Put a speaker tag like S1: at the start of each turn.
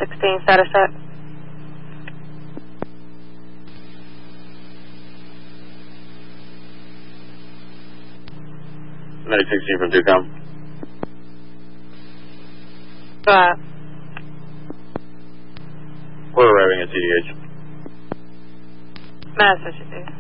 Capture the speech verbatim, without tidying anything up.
S1: sixteen, status set.
S2: Medic sixteen from Ducom.
S1: Go ahead.
S2: We're arriving at C D H.
S1: Madison,